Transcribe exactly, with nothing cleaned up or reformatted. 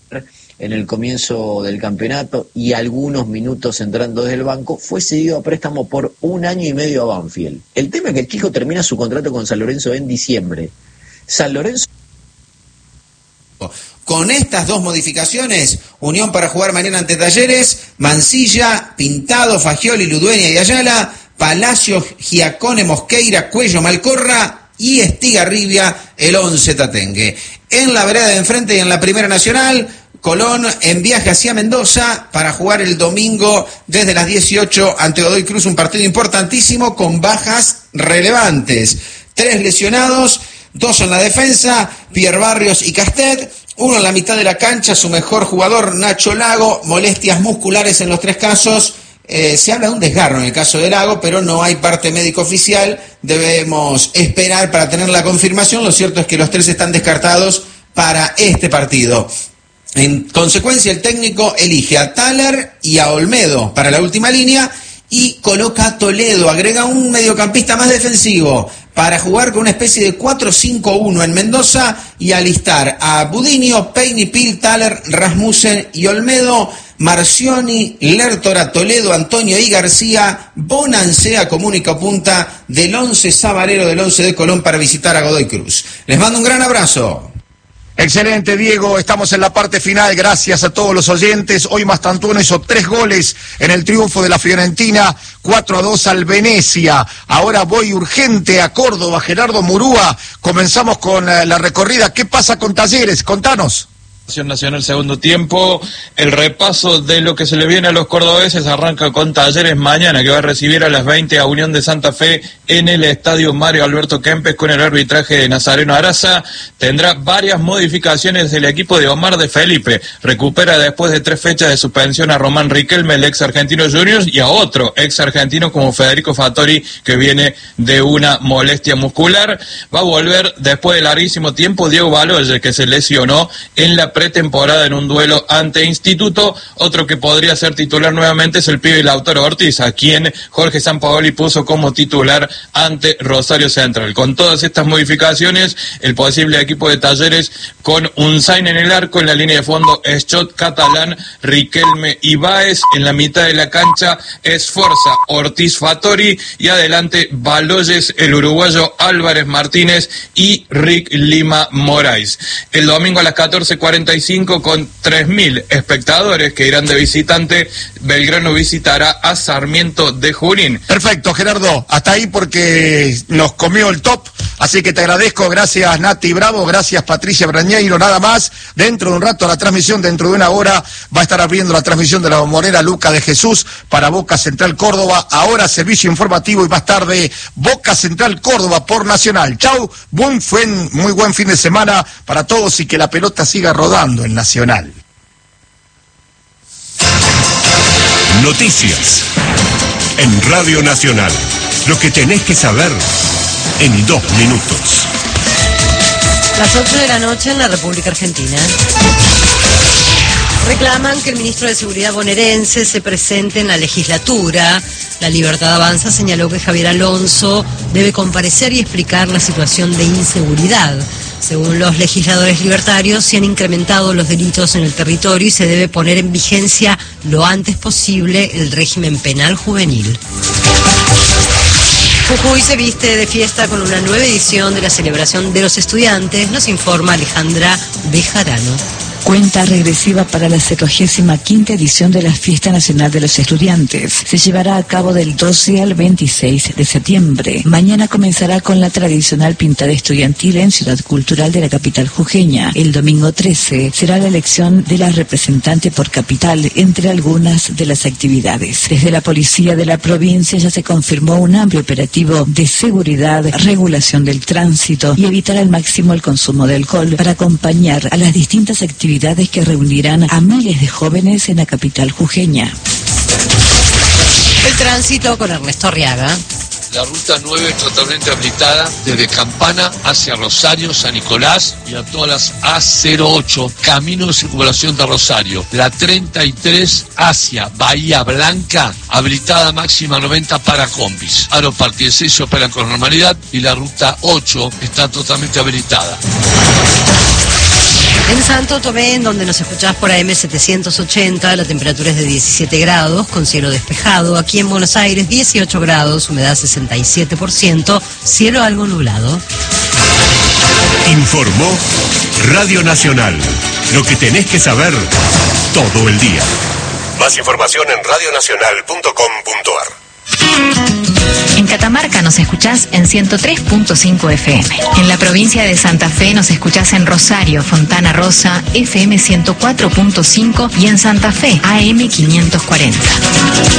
en el comienzo del campeonato y algunos minutos entrando desde el banco, fue cedido a préstamo por un año y medio a Banfield. El tema es que el chico termina su contrato con San Lorenzo en diciembre. San Lorenzo... Con estas dos modificaciones, Unión para jugar mañana ante Talleres, Mancilla, Pintado, Fagioli, Ludueña y Ayala, Palacio, Giacone, Mosqueira, Cuello, Malcorra y Estigarribia, el once tatengue. En la vereda de enfrente y en la Primera Nacional, Colón en viaje hacia Mendoza para jugar el domingo desde las dieciocho ante Godoy Cruz, un partido importantísimo con bajas relevantes. Tres lesionados, dos en la defensa, Pierre Barrios y Castet. Uno en la mitad de la cancha, su mejor jugador, Nacho Lago, molestias musculares en los tres casos. Eh, se habla de un desgarro en el caso de Lago, pero no hay parte médico oficial. Debemos esperar para tener la confirmación. Lo cierto es que los tres están descartados para este partido. En consecuencia, el técnico elige a Thaler y a Olmedo para la última línea y coloca a Toledo, agrega un mediocampista más defensivo para jugar con una especie de cuatro cinco uno en Mendoza y alistar a Budinio, Peinipil, Thaler, Rasmussen y Olmedo, Marcioni, Lertora, Toledo, Antonio y García, Bonancea como única punta del once sabarero del once de Colón para visitar a Godoy Cruz. Les mando un gran abrazo. Excelente, Diego, estamos en la parte final, gracias a todos los oyentes. Hoy Mastantuono hizo tres goles en el triunfo de la Fiorentina, cuatro a dos al Venecia. Ahora voy urgente a Córdoba, Gerardo Murúa, comenzamos con la recorrida. ¿Qué pasa con Talleres? Contanos. Nacional segundo tiempo, el repaso de lo que se le viene a los cordobeses arranca con Talleres mañana, que va a recibir a las veinte a Unión de Santa Fe en el estadio Mario Alberto Kempes con el arbitraje de Nazareno Araza. Tendrá varias modificaciones el equipo de Omar de Felipe, recupera después de tres fechas de suspensión a Román Riquelme, el ex Argentino Juniors, y a otro ex argentino como Federico Fattori, que viene de una molestia muscular. Va a volver después de larguísimo tiempo Diego Baloyes, que se lesionó en la pretemporada en un duelo ante Instituto. Otro que podría ser titular nuevamente es el pibe Lautaro Ortiz, a quien Jorge Sampaoli puso como titular ante Rosario Central. Con todas estas modificaciones, el posible equipo de Talleres con Unzain en el arco, en la línea de fondo Schott, Catalán, Riquelme y Báez, en la mitad de la cancha Esforza, Ortiz, Fattori, y adelante Baloyes, el uruguayo Álvarez Martínez y Rick Lima Moraes. El domingo a las catorce cuarenta y cinco, con tres mil espectadores que irán de visitante, Belgrano visitará a Sarmiento de Junín. Perfecto, Gerardo, hasta ahí porque nos comió el top, así que te agradezco, gracias Nati Bravo, gracias Patricia Brañeiro, nada más. Dentro de un rato la transmisión, dentro de una hora va a estar abriendo la transmisión de la Bombonera Luca de Jesús para Boca Central Córdoba, ahora servicio informativo y más tarde Boca Central Córdoba por Nacional. Chau, buen, buen, muy buen fin de semana para todos y que la pelota siga rodando en Nacional. Noticias en Radio Nacional. Lo que tenés que saber en dos minutos. Las ocho de la noche en la República Argentina. Reclaman que el ministro de Seguridad bonaerense se presente en la legislatura. La Libertad Avanza señaló que Javier Alonso debe comparecer y explicar la situación de inseguridad. Según los legisladores libertarios, se han incrementado los delitos en el territorio y se debe poner en vigencia lo antes posible el régimen penal juvenil. Jujuy se viste de fiesta con una nueva edición de la celebración de los estudiantes, nos informa Alejandra Bejarano. Cuenta regresiva para la setagésima quinta edición de la Fiesta Nacional de los Estudiantes. Se llevará a cabo del doce al veintiséis de septiembre. Mañana comenzará con la tradicional pintada estudiantil en Ciudad Cultural de la capital jujeña. El domingo trece será la elección de la representante por capital, entre algunas de las actividades. Desde la policía de la provincia ya se confirmó un amplio operativo de seguridad, regulación del tránsito y evitar al máximo el consumo de alcohol para acompañar a las distintas actividades que reunirán a miles de jóvenes en la capital jujeña. El tránsito con Ernesto Arriaga. La ruta nueve totalmente habilitada desde Campana hacia Rosario, San Nicolás y a todas las A cero ocho, camino de circulación de Rosario. La treinta y tres hacia Bahía Blanca, habilitada máxima noventa para combis. Aeroparque seis se operan con normalidad y la ruta ocho está totalmente habilitada. En Santo Tomé, en donde nos escuchás por A M setecientos ochenta, la temperatura es de diecisiete grados, con cielo despejado. Aquí en Buenos Aires, dieciocho grados, humedad sesenta y siete por ciento, cielo algo nublado. Informó Radio Nacional. Lo que tenés que saber todo el día. Más información en radionacional punto com punto ar. En Catamarca nos escuchás en ciento tres punto cinco F M. En la provincia de Santa Fe nos escuchás en Rosario, Fontana Rosa, F M ciento cuatro punto cinco y en Santa Fe, A M quinientos cuarenta.